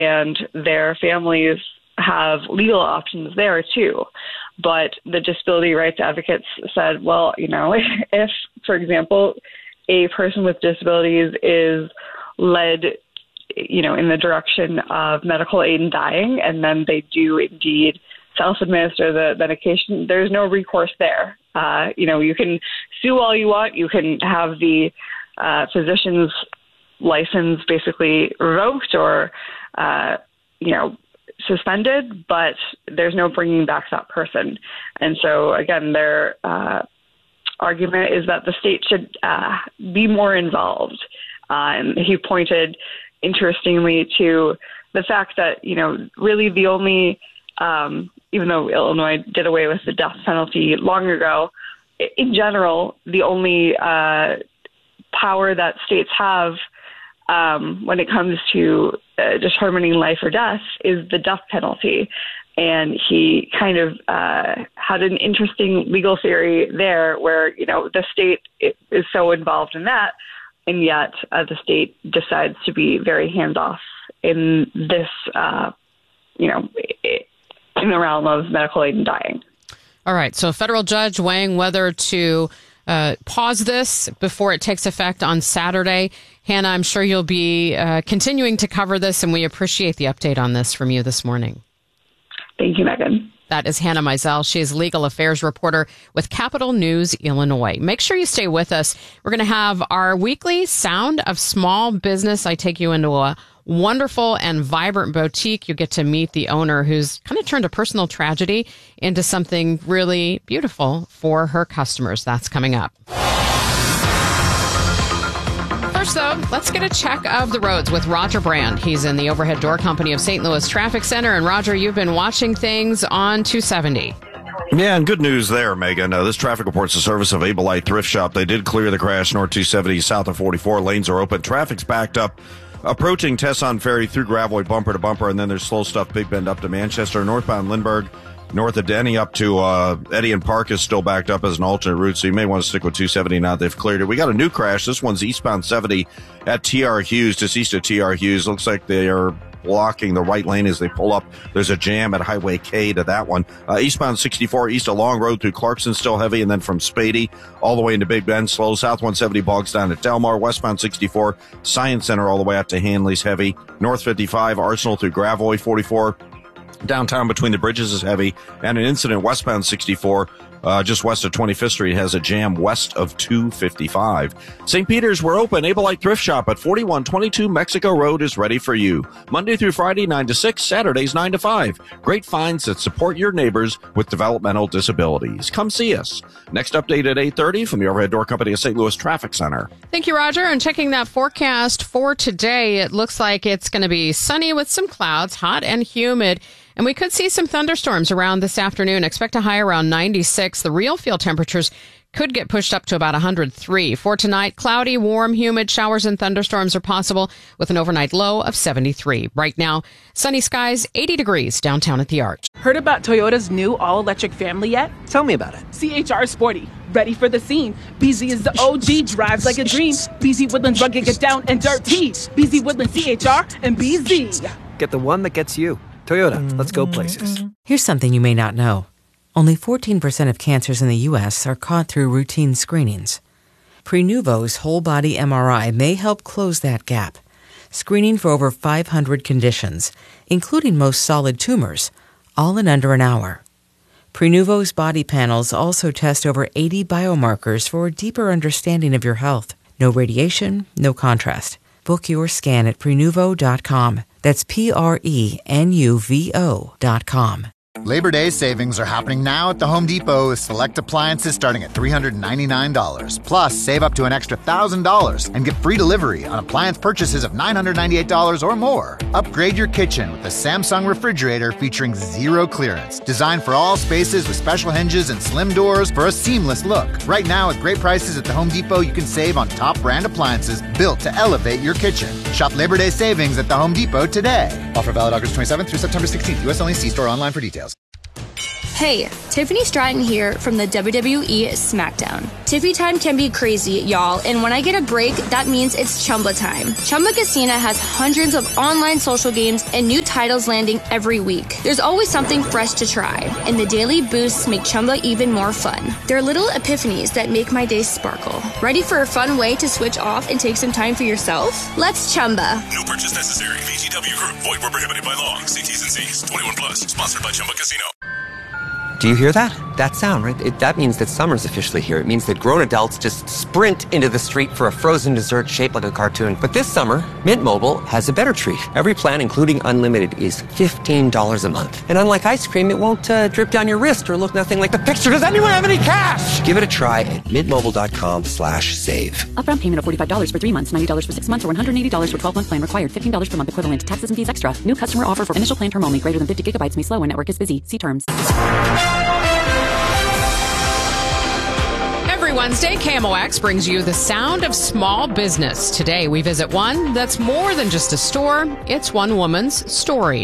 and their families have legal options there too. But the disability rights advocates said, well, if, for example, a person with disabilities is led, in the direction of medical aid in dying, and then they do indeed self-administer the medication, there's no recourse there. You can sue all you want. You can have the physician's license basically revoked or, suspended, but there's no bringing back that person. And so, again, their argument is that the state should be more involved. And he pointed, interestingly, to the fact that, really the only, even though Illinois did away with the death penalty long ago, in general, the only power that states have when it comes to determining life or death is the death penalty. And he kind of had an interesting legal theory there where, the state is so involved in that, and yet the state decides to be very hands-off in this, in the realm of medical aid and dying. All right. So a federal judge weighing whether to pause this before it takes effect on Saturday. Hannah, I'm sure you'll be continuing to cover this, and we appreciate the update on this from you this morning. Thank you, Megan. That is Hannah Mizell. She is legal affairs reporter with Capital News Illinois. Make sure you stay with us. We're going to have our weekly Sound of Small Business. I take you into a wonderful and vibrant boutique. You get to meet the owner who's kind of turned a personal tragedy into something really beautiful for her customers. That's coming up. First, though, let's get a check of the roads with Roger Brand. He's in the Overhead Door Company of St. Louis Traffic Center. And Roger, you've been watching things on 270. Yeah, and good news there, Megan. This traffic reports the service of Ablite Thrift Shop. They did clear the crash north 270 south of 44. Lanes are open. Traffic's backed up. Approaching Tesson Ferry through Gravois bumper to bumper, and then there's slow stuff Big Bend up to Manchester. Northbound Lindbergh, north of Denny up to Edian Park is still backed up as an alternate route, so you may want to stick with 270 now they've cleared it. We got a new crash. This one's eastbound 70 at T.R. Hughes, just east of T.R. Hughes. Looks like they are blocking the right lane as they pull up. There's a jam at Highway K to that one. Eastbound 64 east of Long Road through Clarkson still heavy, and then from Spady all the way into Big Bend slow. South 170 bogs down at Delmar. Westbound 64 Science Center all the way out to Hanley's heavy. North 55 Arsenal through Gravois. 44 downtown between the bridges is heavy, and an incident westbound 64 just west of 25th Street has a jam west of 255. St. Peter's, we're open. Ablite Thrift Shop at 4122 Mexico Road is ready for you. Monday through Friday, 9 to 6, Saturdays, 9 to 5. Great finds that support your neighbors with developmental disabilities. Come see us. Next update at 8:30 from the Overhead Door Company of St. Louis Traffic Center. Thank you, Roger. And checking that forecast for today, it looks like it's going to be sunny with some clouds, hot and humid. And we could see some thunderstorms around this afternoon. Expect a high around 96. The real field temperatures could get pushed up to about 103. For tonight, cloudy, warm, humid showers and thunderstorms are possible with an overnight low of 73. Right now, sunny skies, 80 degrees downtown at the Arch. Heard about Toyota's new all-electric family yet? Tell me about it. CHR Sporty. Ready for the scene. BZ is the OG, drives like a dream. BZ Woodlands rugged, get down and dirty. BZ Woodlands CHR and BZ. Get the one that gets you. Toyota, let's go places. Here's something you may not know. Only 14% of cancers in the U.S. are caught through routine screenings. Prenuvo's whole-body MRI may help close that gap, screening for over 500 conditions, including most solid tumors, all in under an hour. Prenuvo's body panels also test over 80 biomarkers for a deeper understanding of your health. No radiation, no contrast. Book your scan at Prenuvo.com. That's Prenuvo.com. Labor Day savings are happening now at the Home Depot with select appliances starting at $399. Plus, save up to an extra $1,000 and get free delivery on appliance purchases of $998 or more. Upgrade your kitchen with a Samsung refrigerator featuring zero clearance. Designed for all spaces with special hinges and slim doors for a seamless look. Right now, at great prices at the Home Depot, you can save on top brand appliances built to elevate your kitchen. Shop Labor Day savings at the Home Depot today. Offer valid August 27th through September 16th. U.S. only. See store online for details. Hey, Tiffany Stratton here from the WWE SmackDown. Tiffy time can be crazy, y'all, and when I get a break, that means it's Chumba time. Chumba Casino has hundreds of online social games and new titles landing every week. There's always something fresh to try, and the daily boosts make Chumba even more fun. They're little epiphanies that make my day sparkle. Ready for a fun way to switch off and take some time for yourself? Let's Chumba. No purchase necessary. VGW Group. Void where prohibited by law. See T's and C's. 21 plus. Sponsored by Chumba Casino. Do you hear that? That sound, right? That means that summer's officially here. It means that grown adults just sprint into the street for a frozen dessert shaped like a cartoon. But this summer, Mint Mobile has a better treat. Every plan, including unlimited, is $15 a month. And unlike ice cream, it won't drip down your wrist or look nothing like the picture. Does anyone have any cash? Give it a try at mintmobile.com/save. Upfront payment of $45 for 3 months, $90 for 6 months, or $180 for 12-month plan required. $15 per month equivalent. Taxes and fees extra. New customer offer for initial plan term only. Greater than 50 gigabytes may slow when network is busy. See terms. Every Wednesday, KMOX brings you the sound of small business. Today, we visit one that's more than just a store. It's one woman's story.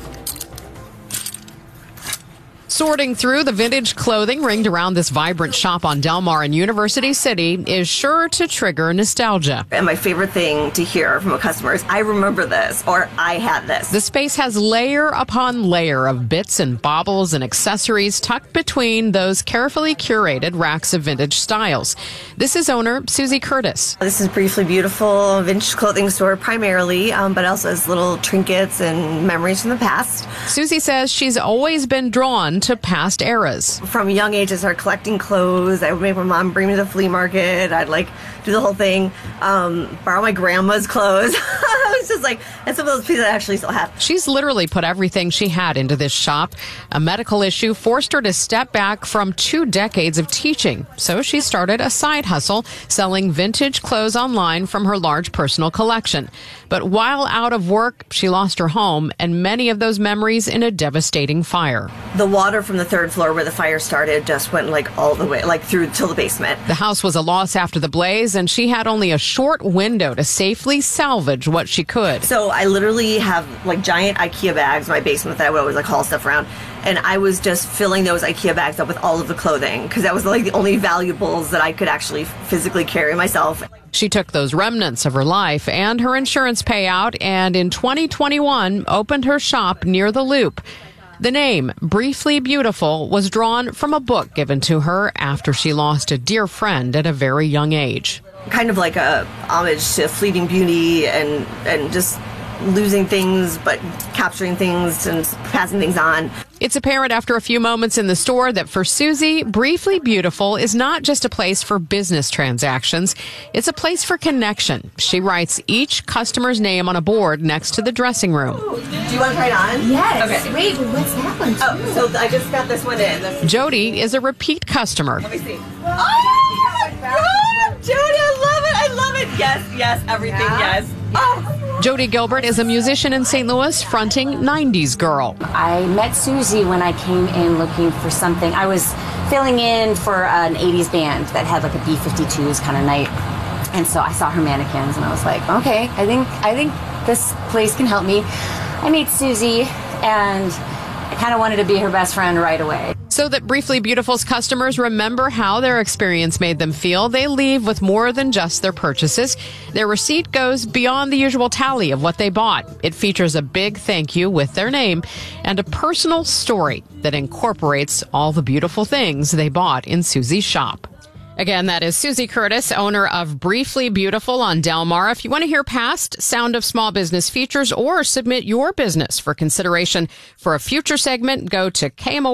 Sorting through the vintage clothing ringed around this vibrant shop on Del Mar in University City is sure to trigger nostalgia. And my favorite thing to hear from a customer is, I remember this, or I had this. The space has layer upon layer of bits and baubles and accessories tucked between those carefully curated racks of vintage styles. This is owner Susie Curtis. This is Briefly Beautiful, vintage clothing store primarily, but also has little trinkets and memories from the past. Susie says she's always been drawn to past eras. From a young age, I started collecting clothes. I would make my mom bring me to the flea market. I'd do the whole thing, borrow my grandma's clothes. I was just and some of those pieces I actually still have. She's literally put everything she had into this shop. A medical issue forced her to step back from 2 decades of teaching. So she started a side hustle, selling vintage clothes online from her large personal collection. But while out of work, she lost her home and many of those memories in a devastating fire. The water from the 3rd floor where the fire started just went all the way, through till the basement. The house was a loss after the blaze, and she had only a short window to safely salvage what she could. So I literally have giant IKEA bags in my basement that I would always haul stuff around. And I was just filling those IKEA bags up with all of the clothing because that was the only valuables that I could actually physically carry myself. She took those remnants of her life and her insurance payout and in 2021 opened her shop near the Loop. The name, Briefly Beautiful, was drawn from a book given to her after she lost a dear friend at a very young age. Kind of like a homage to fleeting beauty and just losing things but capturing things and passing things on. It's apparent after a few moments in the store that for Susie, Briefly Beautiful is not just a place for business transactions. It's a place for connection. She writes each customer's name on a board next to the dressing room. Ooh, do you want to try it on? Yes. Okay. Wait, what's that one? Oh, so I just got this one in. Jody is a repeat customer. Let me see. Oh, my God, Jody, I love it. Yes, everything, yes. Oh. Jody Gilbert is a musician in St. Louis fronting 90s Girl. I met Susie when I came in looking for something. I was filling in for an 80s band that had a B-52s kind of night. And so I saw her mannequins and I was like, okay, I think this place can help me. I meet Susie and I kind of wanted to be her best friend right away. So that Briefly Beautiful's customers remember how their experience made them feel, they leave with more than just their purchases. Their receipt goes beyond the usual tally of what they bought. It features a big thank you with their name and a personal story that incorporates all the beautiful things they bought in Susie's shop. Again, that is Susie Curtis, owner of Briefly Beautiful on Del Mar. If you want to hear past Sound of Small Business features or submit your business for consideration for a future segment, go to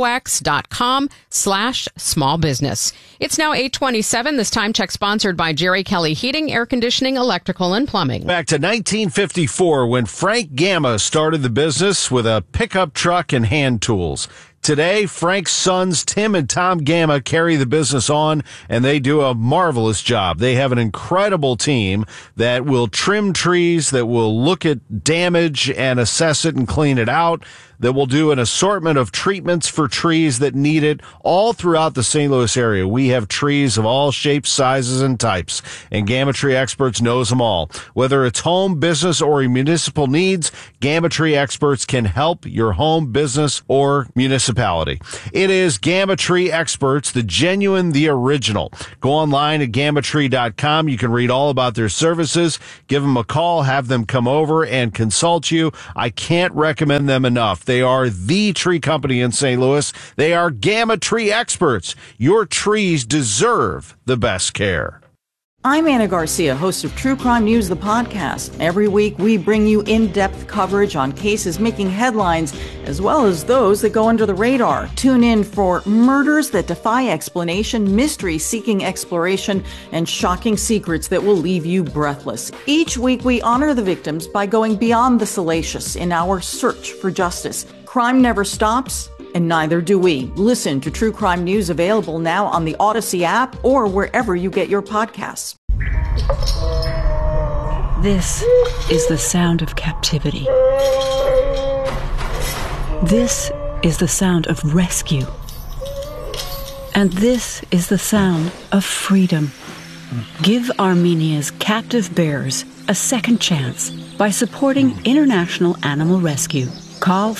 KMOX.com/smallbusiness. It's now 8:27. This time check sponsored by Jerry Kelly Heating, Air Conditioning, Electrical, and Plumbing. Back to 1954 when Frank Gamma started the business with a pickup truck and hand tools. Today, Frank's sons, Tim and Tom Gamma, carry the business on, and they do a marvelous job. They have an incredible team that will trim trees, that will look at damage and assess it and clean it out, that will do an assortment of treatments for trees that need it all throughout the St. Louis area. We have trees of all shapes, sizes, and types, and Gamma Tree Experts knows them all. Whether it's home, business, or municipal needs, Gamma Tree Experts can help your home, business, or municipal municipality. It is Gamma Tree Experts, the genuine, the original. Go online at gammatree.com. You can read all about their services. Give them a call, have them come over and consult you. I can't recommend them enough. They are the tree company in St. Louis. They are Gamma Tree Experts. Your trees deserve the best care. I'm Anna Garcia, host of True Crime News, the podcast. Every week, we bring you in-depth coverage on cases making headlines, as well as those that go under the radar. Tune in for murders that defy explanation, mysteries seeking exploration, and shocking secrets that will leave you breathless. Each week, we honor the victims by going beyond the salacious in our search for justice. Crime never stops, and neither do we. Listen to True Crime News, available now on the Odyssey app or wherever you get your podcasts. This is the sound of captivity. This is the sound of rescue. And this is the sound of freedom. Give Armenia's captive bears a second chance by supporting International Animal Rescue. Call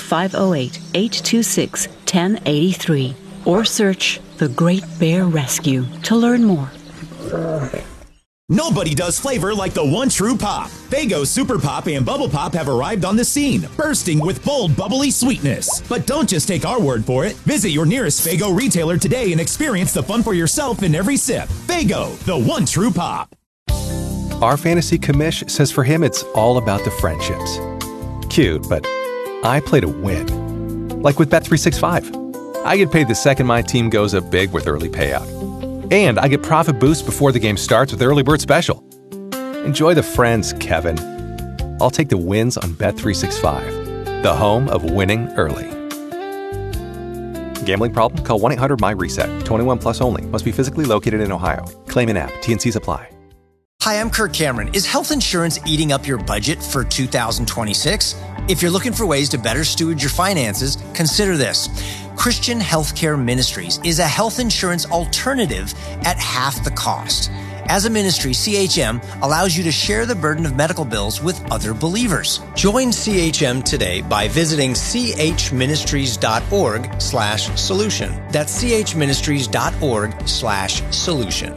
508-826-1083 or search The Great Bear Rescue to learn more. Nobody does flavor like the one true pop. Faygo Super Pop and Bubble Pop have arrived on the scene, bursting with bold, bubbly sweetness. But don't just take our word for it. Visit your nearest Faygo retailer today and experience the fun for yourself in every sip. Faygo, the one true pop. Our fantasy commish says for him it's all about the friendships. Cute, but I play to win. Like with Bet365. I get paid the second my team goes up big with early payout. And I get profit boost before the game starts with Early Bird Special. Enjoy the friends, Kevin. I'll take the wins on Bet365, the home of winning early. Gambling problem? Call 1-800-MY-RESET. 21 plus only. Must be physically located in Ohio. Claim in app. T&Cs apply. Hi, I'm Kirk Cameron. Is health insurance eating up your budget for 2026? If you're looking for ways to better steward your finances, consider this. Christian Healthcare Ministries is a health insurance alternative at half the cost. As a ministry, CHM allows you to share the burden of medical bills with other believers. Join CHM today by visiting chministries.org/solution. That's chministries.org/solution.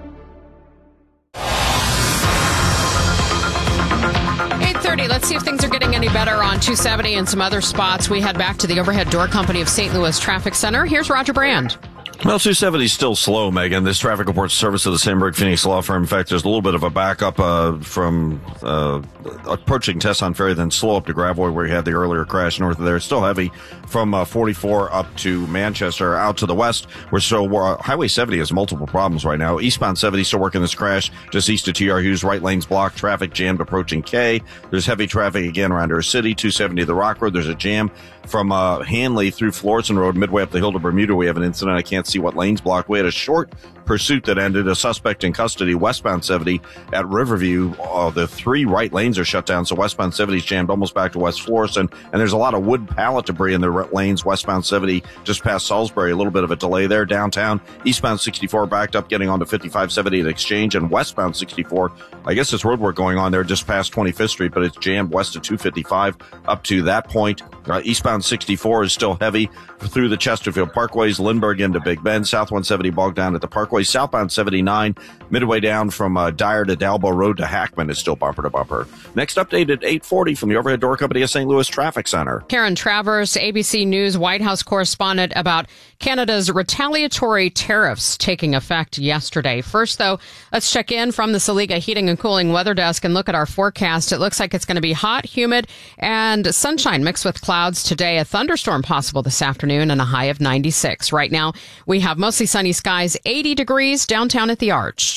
8:30. Let's see if things are getting any better on 270 and some other spots. We head back to the Overhead Door Company of St. Louis Traffic Center. Here's Roger Brand. Well, 270 is still slow, Megan. This traffic reports service of the Sandberg Phoenix Law Firm. In fact, there's a little bit of a backup from approaching Tesson Ferry, then slow up to Gravois, where you had the earlier crash north of there. It's still heavy from 44 up to Manchester. Out to the west, we're still Highway 70 has multiple problems right now. Eastbound 70 still working this crash just east of T.R. Hughes. Right lane's blocked. Traffic jammed approaching K. There's heavy traffic again around our city. 270 the Rock Road. There's a jam from Hanley through Florissant Road, midway up the hill to Bermuda. We have an incident. I can't see what lane's blocked. We had a short pursuit that ended. A suspect in custody, westbound 70 at Riverview. The three right lanes are shut down, so westbound 70 is jammed almost back to West Florissant. And there's a lot of wood pallet debris in the lanes. Westbound 70 just past Salisbury. A little bit of a delay there. Downtown, eastbound 64 backed up, getting onto 5570 at Exchange. And westbound 64, I guess there's road work going on there just past 25th Street, but it's jammed west of 255 up to that point. Eastbound 64 is still heavy through the Chesterfield Parkways, Lindbergh into Big Bend, South 170 bogged down at the Parkway, southbound 79, midway down from Dyer to Dalbo Road to Hackman is still bumper to bumper. Next update at 8:40 from the Overhead Door Company of St. Louis Traffic Center. Karen Travers, ABC News White House correspondent, about Canada's retaliatory tariffs taking effect yesterday. First, though, let's check in from the Saliga Heating and Cooling Weather Desk and look at our forecast. It looks like it's going to be hot, humid, and sunshine mixed with clouds today. A thunderstorm possible this afternoon and a high of 96. Right now, we have mostly sunny skies, 80 degrees downtown at the Arch.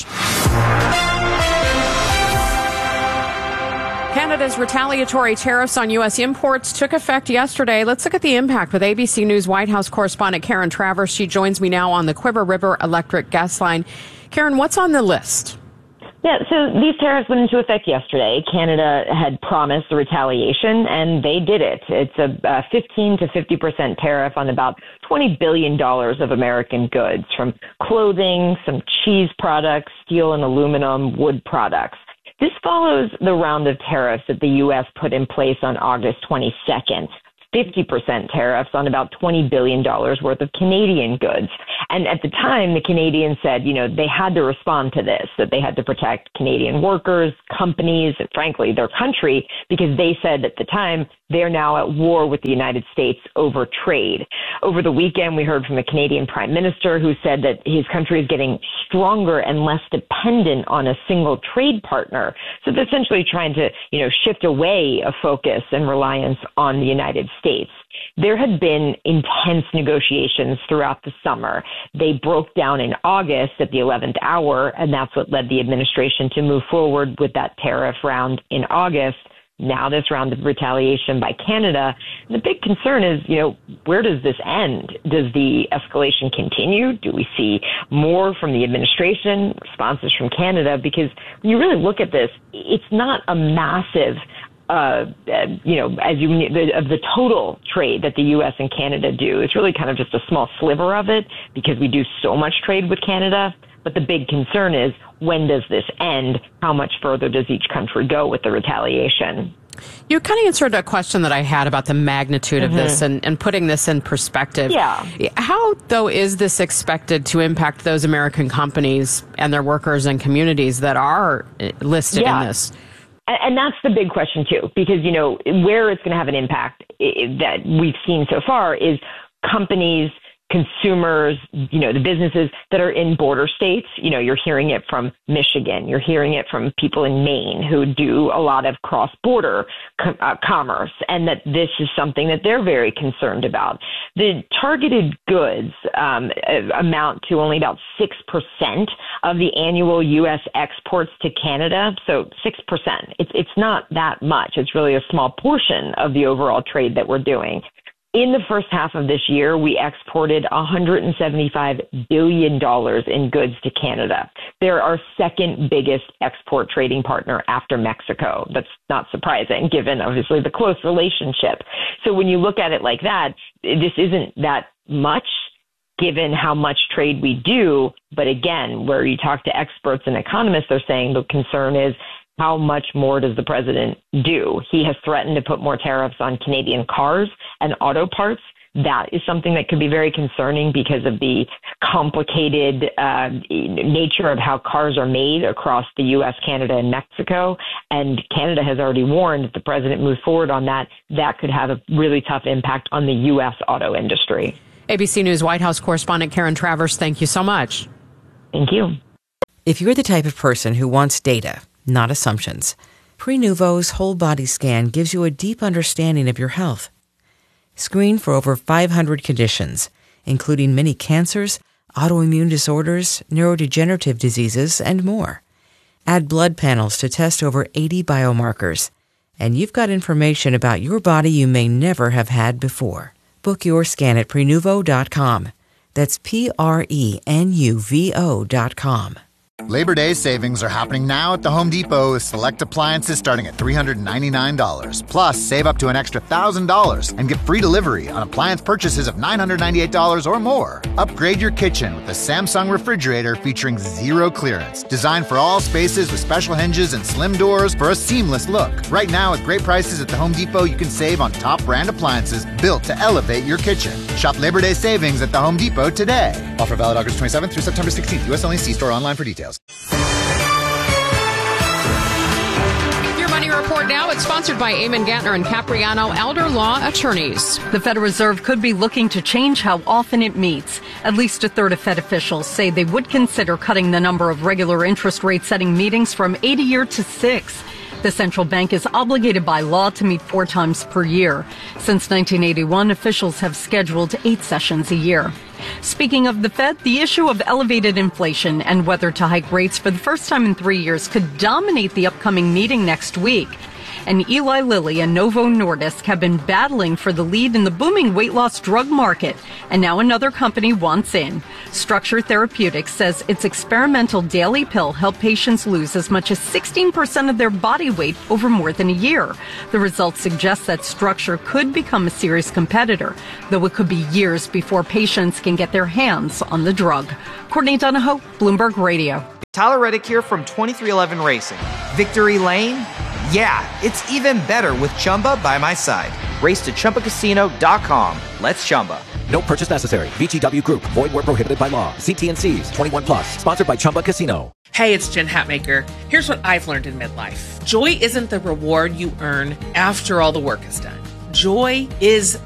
Canada's retaliatory tariffs on U.S. imports took effect yesterday. Let's look at the impact with ABC News White House correspondent Karen Travers. She joins me now on the Quiver River Electric Gas Line. Karen, what's on the list? Yeah, so these tariffs went into effect yesterday. Canada had promised the retaliation, and they did it. It's a 15 to 50% tariff on about $20 billion of American goods, from clothing, some cheese products, steel and aluminum, wood products. This follows the round of tariffs that the U.S. put in place on August 22nd. 50% tariffs on about $20 billion worth of Canadian goods. And at the time, the Canadians said, they had to respond to this, that they had to protect Canadian workers, companies, and frankly, their country, because they said at the time they're now at war with the United States over trade. Over the weekend, we heard from a Canadian prime minister who said that his country is getting stronger and less dependent on a single trade partner. So they're essentially trying to, shift away a focus and reliance on the United States. There had been intense negotiations throughout the summer. They broke down in August at the 11th hour, and that's what led the administration to move forward with that tariff round in August. Now this round of retaliation by Canada. The big concern is, where does this end? Does the escalation continue? Do we see more from the administration, responses from Canada? Because when you really look at this, it's not a massive of the total trade that the U.S. and Canada do. It's really kind of just a small sliver of it because we do so much trade with Canada. But the big concern is, when does this end? How much further does each country go with the retaliation? You kind of answered a question that I had about the magnitude of this and putting this in perspective. Yeah. How, though, is this expected to impact those American companies and their workers and communities that are listed in this? And that's the big question, too, because, where it's going to have an impact that we've seen so far is companies, consumers, the businesses that are in border states. You're hearing it from Michigan. You're hearing it from people in Maine who do a lot of cross-border commerce, and that this is something that they're very concerned about. The targeted goods amount to only about 6% of the annual U.S. exports to Canada. So 6%. It's not that much. It's really a small portion of the overall trade that we're doing. In the first half of this year, we exported $175 billion in goods to Canada. They're our second biggest export trading partner after Mexico. That's not surprising, given obviously the close relationship. So when you look at it like that, this isn't that much, given how much trade we do. But again, where you talk to experts and economists, they're saying the concern is, how much more does the president do? He has threatened to put more tariffs on Canadian cars and auto parts. That is something that could be very concerning because of the complicated nature of how cars are made across the U.S., Canada, and Mexico. And Canada has already warned if the president moves forward on that, that could have a really tough impact on the U.S. auto industry. ABC News White House correspondent Karen Travers, thank you so much. Thank you. If you're the type of person who wants data, not assumptions, Prenuvo's whole body scan gives you a deep understanding of your health. Screen for over 500 conditions, including many cancers, autoimmune disorders, neurodegenerative diseases, and more. Add blood panels to test over 80 biomarkers, and you've got information about your body you may never have had before. Book your scan at Prenuvo.com. That's Prenuvo.com. Labor Day savings are happening now at the Home Depot with select appliances starting at $399. Plus, save up to an extra $1,000 and get free delivery on appliance purchases of $998 or more. Upgrade your kitchen with a Samsung refrigerator featuring zero clearance, designed for all spaces with special hinges and slim doors for a seamless look. Right now, with great prices at the Home Depot, you can save on top brand appliances built to elevate your kitchen. Shop Labor Day savings at the Home Depot today. Offer valid August 27th through September 16th. U.S. only. See store online for details. Your Money Report now. It's sponsored by Eamon Gantner and Capriano Elder Law Attorneys. The Federal Reserve could be looking to change how often it meets. At least a third of Fed officials say they would consider cutting the number of regular interest rate setting meetings from 8 a year to 6. The central bank is obligated by law to meet 4 times per year. Since 1981, officials have scheduled 8 sessions a year. Speaking of the Fed, the issue of elevated inflation and whether to hike rates for the first time in 3 years could dominate the upcoming meeting next week. And Eli Lilly and Novo Nordisk have been battling for the lead in the booming weight loss drug market, and now another company wants in. Structure Therapeutics says its experimental daily pill helped patients lose as much as 16% of their body weight over more than a year. The results suggest that Structure could become a serious competitor, though it could be years before patients can get their hands on the drug. Courtney Donahoe, Bloomberg Radio. Tyler Reddick here from 2311 Racing. Victory Lane? Yeah, it's even better with Chumba by my side. Race to ChumbaCasino.com. Let's Chumba. No purchase necessary. VGW Group. Void where prohibited by law. See T&Cs. 21 plus. Sponsored by Chumba Casino. Hey, it's Jen Hatmaker. Here's what I've learned in midlife. Joy isn't the reward you earn after all the work is done. Joy is